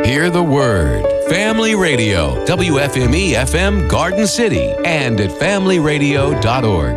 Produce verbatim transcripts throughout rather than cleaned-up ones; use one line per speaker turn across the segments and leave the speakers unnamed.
Hear the word. Family Radio, W F M E F M Garden City, and at family radio dot org.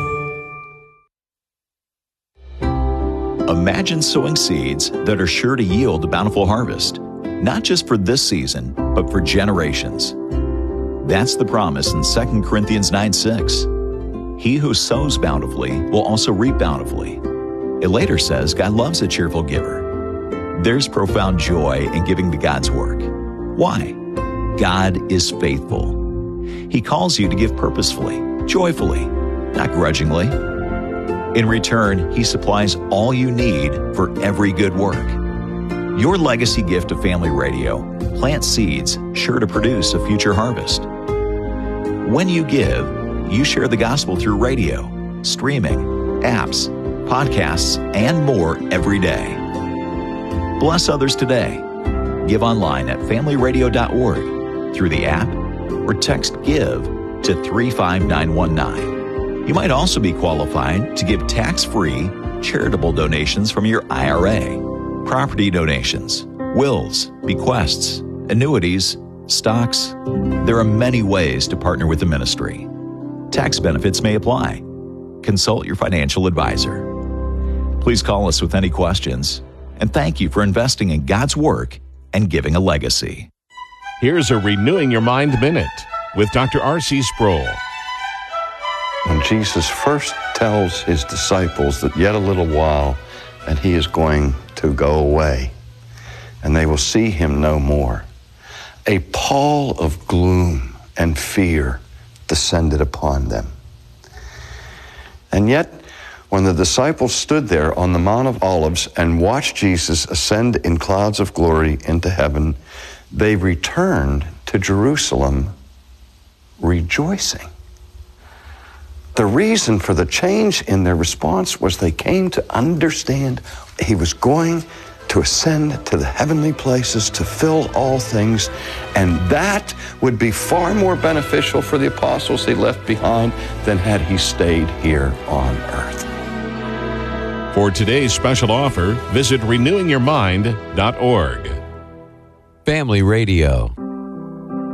Imagine sowing seeds that are sure to yield a bountiful harvest, not just for this season, but for generations. That's the promise in Second Corinthians nine six. He who sows bountifully will also reap bountifully. It later says God loves a cheerful giver. There's profound joy in giving to God's work. Why? God is faithful. He calls you to give purposefully, joyfully, not grudgingly. In return, He supplies all you need for every good work. Your legacy gift to Family Radio plants seeds sure to produce a future harvest. When you give, you share the gospel through radio, streaming, apps, podcasts, and more every day. Bless others today. Give online at family radio dot org, through the app, or text GIVE to three five nine one nine. You might also be qualified to give tax-free charitable donations from your I R A, property donations, wills, bequests, annuities, stocks. There are many ways to partner with the ministry. Tax benefits may apply. Consult your financial advisor. Please call us with any questions. And thank you for investing in God's work and giving a legacy.
Here's a Renewing Your Mind Minute with Doctor R C Sproul.
When Jesus first tells His disciples that yet a little while and He is going to go away and they will see Him no more, a pall of gloom and fear descended upon them. And yet, when the disciples stood there on the Mount of Olives and watched Jesus ascend in clouds of glory into heaven, they returned to Jerusalem rejoicing. The reason for the change in their response was they came to understand He was going to ascend to the heavenly places to fill all things, and that would be far more beneficial for the apostles they left behind than had He stayed here on earth.
For today's special offer, visit renewing your mind dot org.
Family Radio.